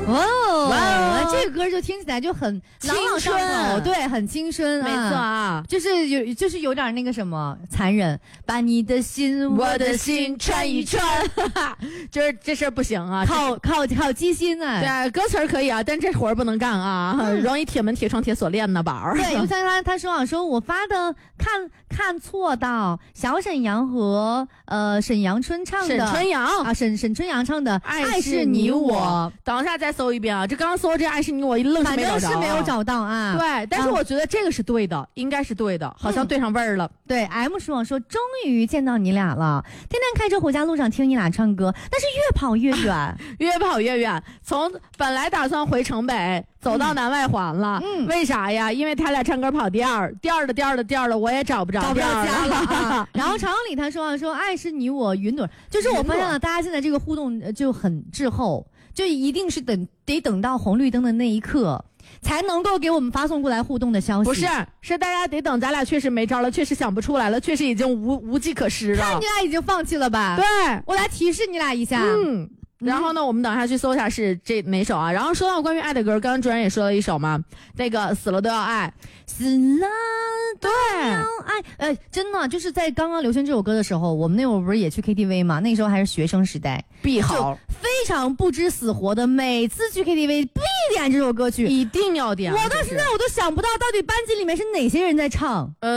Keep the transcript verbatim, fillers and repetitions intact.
哦， 哇这个歌就听起来就很朗朗上口，对，很青春啊， 没错啊， 就是有就是有点那个什么残忍，把你的心我的心穿一穿，这这事儿不行啊， 靠靠靠机心啊， 对啊，歌词儿可以啊，但这活儿不能干啊，嗯、容易铁门铁窗铁锁链呢宝儿。 对，就像他他说啊，说我发的看看错到小沈阳和呃沈阳春唱的沈春阳啊沈沈春阳唱的爱是你我，等一下再搜一遍啊，这刚刚搜这爱是你我一愣是没找着、啊， 反正是没有找到啊。 对，但是我觉得这个是对的，嗯、应该是对的，好像对上味儿了。 嗯、对 ，M 说说终于见到你俩了，天天开车回家路上听你俩唱歌，但是越跑越远， 越跑越远，从本来打算回城北。走到南外环了，嗯，为啥呀？因为他俩唱歌跑调儿，调儿的调儿的调儿了，我也找不着找不着家了、啊。然后常有里他说啊，说爱是你我云朵，就是我发现了，大家现在这个互动就很滞后，就一定是等得等到红绿灯的那一刻。才能够给我们发送过来互动的消息， 不是，是大家得等，咱俩确实没招了，确实想不出来了，确实已经无无计可施了。 看你俩已经放弃了吧？ 对， 我来提示你俩一下。 嗯。然后呢，我们等一下去搜一下是这哪首啊？然后说到关于爱的歌，刚刚主任也说了一首嘛，那个死了都要爱， 死了都要爱。呃，真的就是在刚刚流行这首歌的时候，我们那会儿不是也去 K T V 嘛？那时候还是学生时代， 必好， 非常不知死活的，每次去 K T V 必点这首歌曲， 一定要点。 我到现在我都想不到，到底班级里面是哪些人在唱。呃。